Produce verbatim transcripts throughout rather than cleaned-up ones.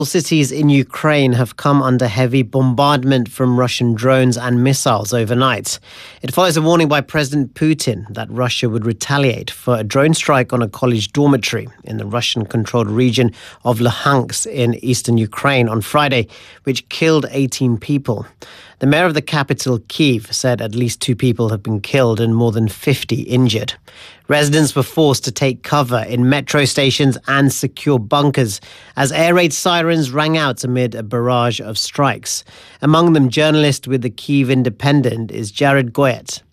Cities in Ukraine have come under heavy bombardment from Russian drones and missiles overnight. It follows a warning by President Putin that Russia would retaliate for a drone strike on a college dormitory in the Russian-controlled region of Luhansk in eastern Ukraine on Friday, which killed eighteen people. The mayor of the capital, Kyiv, said at least two people have been killed and more than fifty injured. Residents were forced to take cover in metro stations and secure bunkers as air raid sirens rang out amid a barrage of strikes. Among them, journalist with the Kyiv Independent is Jared Goyet.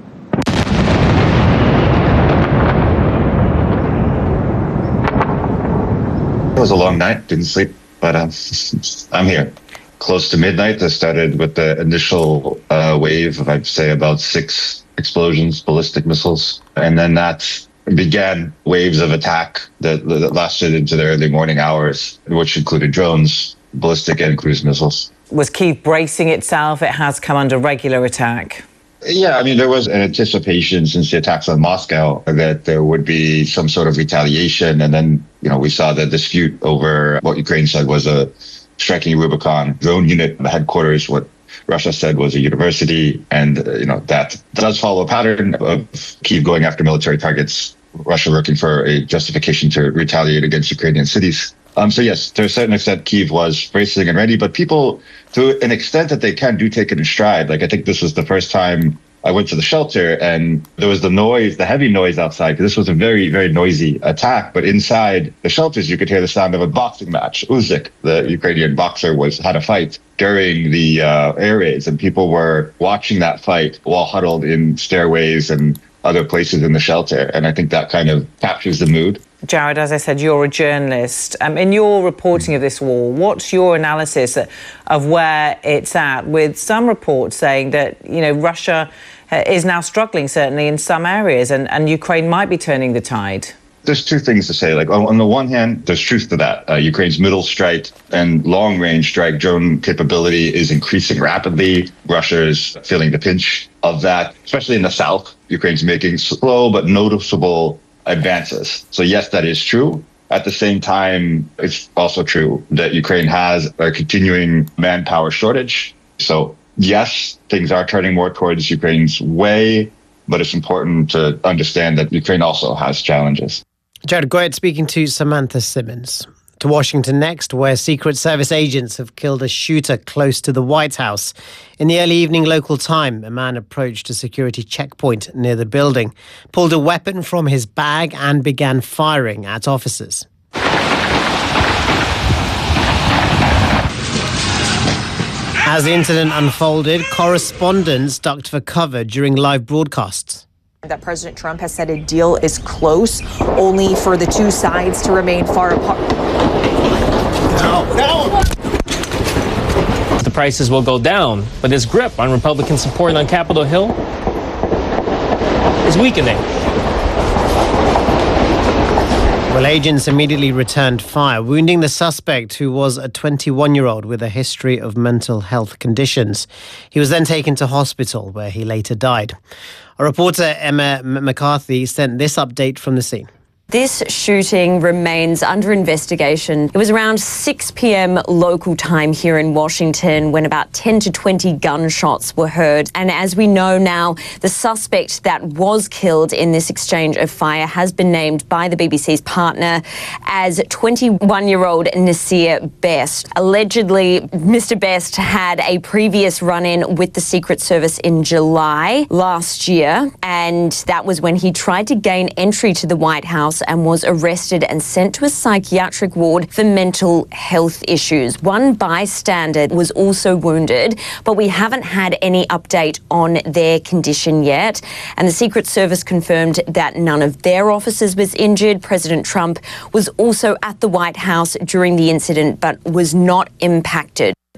It was a long night, didn't sleep, but um, I'm here. Close to midnight, that started with the initial uh, wave of, I'd say, about six explosions, ballistic missiles. And then that began waves of attack that, that lasted into the early morning hours, which included drones, ballistic and cruise missiles. Was Kyiv bracing itself? It has come under regular attack. Yeah, I mean, there was an anticipation since the attacks on Moscow that there would be some sort of retaliation. And then, you know, we saw the dispute over what Ukraine said was a striking Rubicon drone unit, the headquarters, what Russia said was a university. And, uh, you know, that does follow a pattern of Kyiv going after military targets, Russia looking for a justification to retaliate against Ukrainian cities. Um, so, yes, to a certain extent, Kyiv was bracing and ready. But people, to an extent that they can, do take it in stride. Like, I think this was the first time I went to the shelter and there was the noise, the heavy noise outside. This was a very, very noisy attack. But inside the shelters, you could hear the sound of a boxing match. Usyk, the Ukrainian boxer, was had a fight during the uh, air raids, and people were watching that fight while huddled in stairways and other places in the shelter. And I think that kind of captures the mood. Jared, as I said, you're a journalist. Um, in your reporting of this war, what's your analysis of where it's at, with some reports saying that, you know, Russia is now struggling, certainly in some areas, and, and Ukraine might be turning the tide? There's two things to say. Like, on the one hand, there's truth to that. Uh, Ukraine's middle strike and long-range strike drone capability is increasing rapidly. Russia is feeling the pinch of that, especially in the south. Ukraine's making slow but noticeable advances. So yes, that is true. At the same time, it's also true that Ukraine has a continuing manpower shortage. So yes, things are turning more towards Ukraine's way, but it's important to understand that Ukraine also has challenges. Jared Goyet speaking to Samantha Simmons. To Washington next, where Secret Service agents have killed a shooter close to the White House. In the early evening local time, a man approached a security checkpoint near the building, pulled a weapon from his bag and began firing at officers. As the incident unfolded, correspondents ducked for cover during live broadcasts. That President Trump has said a deal is close, only for the two sides to remain far apart. No, no. The prices will go down, but his grip on Republican support on Capitol Hill is weakening. Well, agents immediately returned fire, wounding the suspect, who was a twenty-one-year-old with a history of mental health conditions. He was then taken to hospital, where he later died. Our reporter Emma McCarthy sent this update from the scene. This shooting remains under investigation. It was around six p.m. local time here in Washington when about ten to twenty gunshots were heard. And as we know now, the suspect that was killed in this exchange of fire has been named by the B B C's partner as twenty-one-year-old Nasir Best. Allegedly, Mister Best had a previous run-in with the Secret Service in July last year, and that was when he tried to gain entry to the White House and was arrested and sent to a psychiatric ward for mental health issues. One bystander was also wounded, but we haven't had any update on their condition yet. And the Secret Service confirmed that none of their officers was injured. President Trump was also at the White House during the incident, but was not impacted.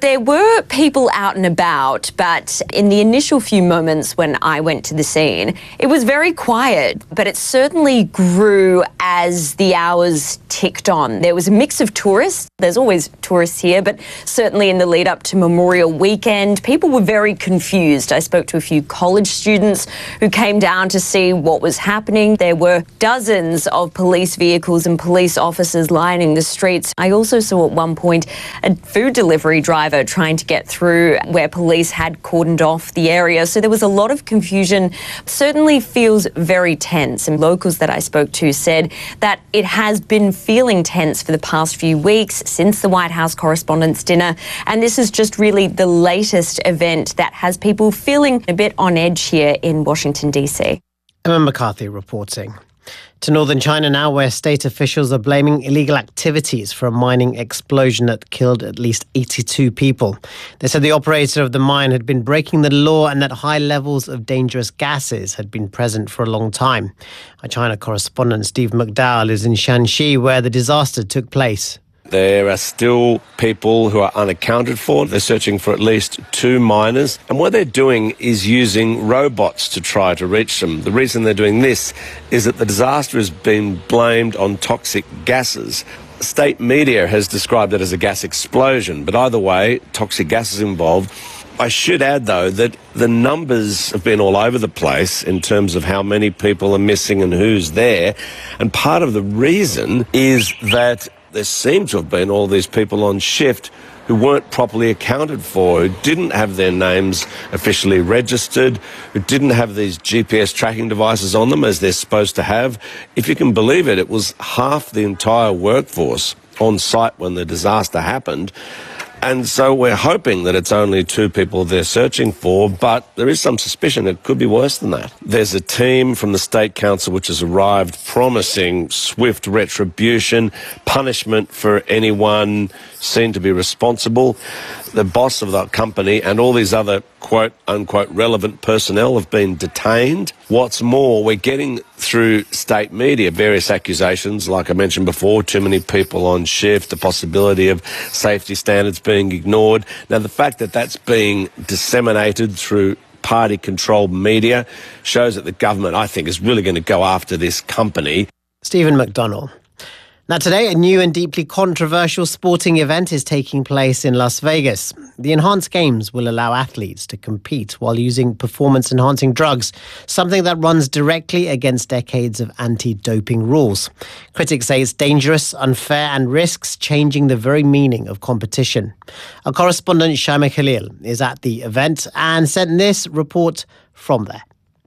There were people out and about, but in the initial few moments when I went to the scene, it was very quiet, but it certainly grew as the hours ticked on. There was a mix of tourists. There's always tourists here, but certainly in the lead up to Memorial Weekend, people were very confused. I spoke to a few college students who came down to see what was happening. There were dozens of police vehicles and police officers lining the streets. I also saw at one point a food delivery driver trying to get through where police had cordoned off the area. So there was a lot of confusion. Certainly feels very tense. And locals that I spoke to said that it has been feeling tense for the past few weeks since the White House Correspondents' Dinner. And this is just really the latest event that has people feeling a bit on edge here in Washington, D C. Emma McCarthy reporting. To northern China now, where state officials are blaming illegal activities for a mining explosion that killed at least eighty-two people. They said the operator of the mine had been breaking the law and that high levels of dangerous gases had been present for a long time. Our China correspondent Steve McDowell is in Shanxi, where the disaster took place. There are still people who are unaccounted for. They're searching for at least two miners. And what they're doing is using robots to try to reach them. The reason they're doing this is that the disaster has been blamed on toxic gases. State media has described it as a gas explosion, but either way, toxic gas is involved. I should add, though, that the numbers have been all over the place in terms of how many people are missing and who's there. And part of the reason is that there seem to have been all these people on shift who weren't properly accounted for, who didn't have their names officially registered, who didn't have these G P S tracking devices on them as they're supposed to have. If you can believe it, it was half the entire workforce on site when the disaster happened. And so we're hoping that it's only two people they're searching for, but there is some suspicion it could be worse than that. There's a team from the State Council which has arrived promising swift retribution, punishment for anyone seen to be responsible. The boss of that company and all these other quote-unquote relevant personnel have been detained. What's more, we're getting through state media various accusations, like I mentioned before, too many people on shift, the possibility of safety standards being ignored. Now, the fact that that's being disseminated through party-controlled media shows that the government, I think, is really going to go after this company. Stephen McDonnell. Now today, a new and deeply controversial sporting event is taking place in Las Vegas. The Enhanced Games will allow athletes to compete while using performance-enhancing drugs, something that runs directly against decades of anti-doping rules. Critics say it's dangerous, unfair and risks changing the very meaning of competition. Our correspondent Shaima Khalil is at the event and sent this report from there.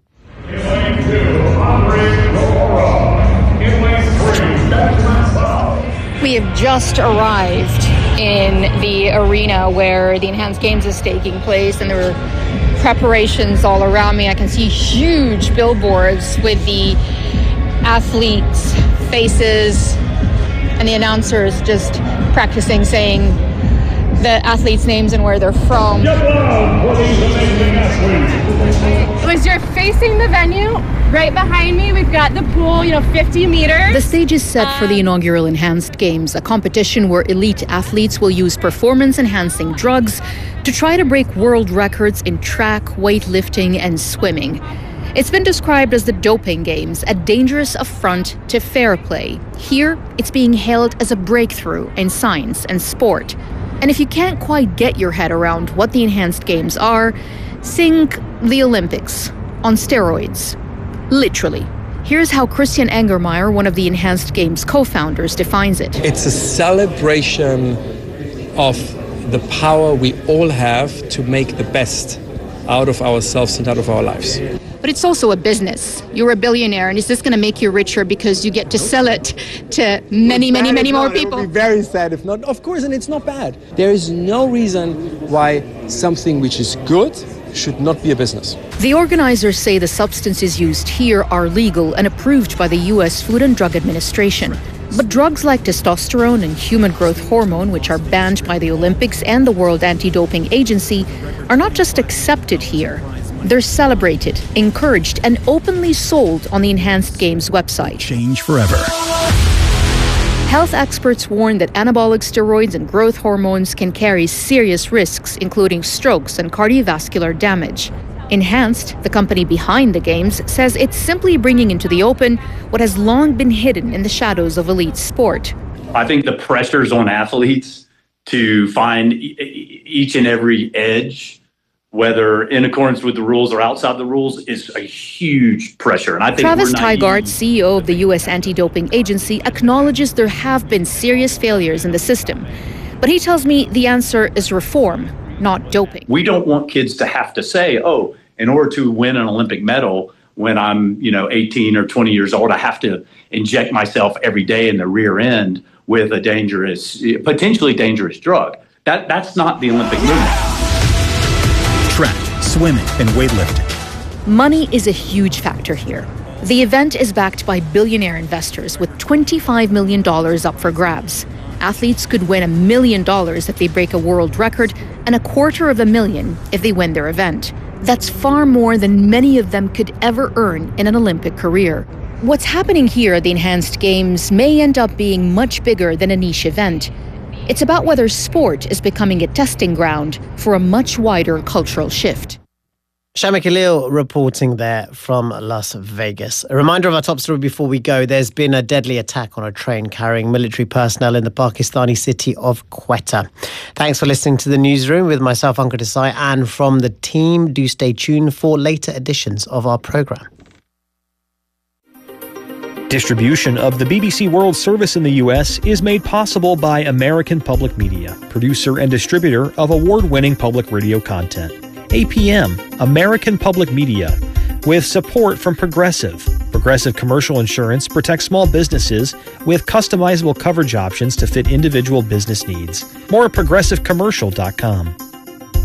In lane two, Andre Gomorrah. In lane three, Benjamin. We have just arrived in the arena where the Enhanced Games is taking place, and there are preparations all around me. I can see huge billboards with the athletes' faces and the announcers just practicing saying the athletes' names and where they're from. As you're facing the venue, right behind me, we've got the pool, you know, fifty meters. The stage is set for the inaugural Enhanced Games, a competition where elite athletes will use performance-enhancing drugs to try to break world records in track, weightlifting, and swimming. It's been described as the doping games, a dangerous affront to fair play. Here, it's being hailed as a breakthrough in science and sport. And if you can't quite get your head around what the Enhanced Games are, think the Olympics on steroids. Literally. Here's how Christian Engermeyer, one of the Enhanced Games co-founders, defines it. It's a celebration of the power we all have to make the best out of ourselves and out of our lives. But it's also a business. You're a billionaire, and is this going to make you richer because you get to sell it to many, many, many more people? It would be very sad if not. Of course, and it's not bad. There is no reason why something which is good should not be a business. The organizers say the substances used here are legal and approved by the U S Food and Drug Administration. But drugs like testosterone and human growth hormone, which are banned by the Olympics and the World Anti-Doping Agency, are not just accepted here. They're celebrated, encouraged, and openly sold on the Enhanced Games website. Change forever. Health experts warn that anabolic steroids and growth hormones can carry serious risks, including strokes and cardiovascular damage. Enhanced, the company behind the games, says it's simply bringing into the open what has long been hidden in the shadows of elite sport. I think the pressures on athletes to find e- each and every edge, whether in accordance with the rules or outside the rules, is a huge pressure. And I think Travis we're naive. Tygart, C E O of the U S Anti-Doping Agency, acknowledges there have been serious failures in the system. But he tells me the answer is reform, not doping. We don't want kids to have to say, oh, in order to win an Olympic medal when I'm, you know, eighteen or twenty years old, I have to inject myself every day in the rear end with a dangerous, potentially dangerous drug. That That's not the Olympic movement. Track, swimming, and weightlifting. Money is a huge factor here. The event is backed by billionaire investors with twenty-five million dollars up for grabs. Athletes could win a million dollars if they break a world record and a quarter of a million if they win their event. That's far more than many of them could ever earn in an Olympic career. What's happening here at the Enhanced Games may end up being much bigger than a niche event. It's about whether sport is becoming a testing ground for a much wider cultural shift. Shami Khalil reporting there from Las Vegas. A reminder of our top story before we go. There's been a deadly attack on a train carrying military personnel in the Pakistani city of Quetta. Thanks for listening to The Newsroom with myself, Ankur Desai, and from the team. Do stay tuned for later editions of our programme. Distribution of the B B C World Service in the U S is made possible by American Public Media, producer and distributor of award-winning public radio content. A P M, American Public Media, with support from Progressive. Progressive Commercial Insurance protects small businesses with customizable coverage options to fit individual business needs. More at progressive commercial dot com.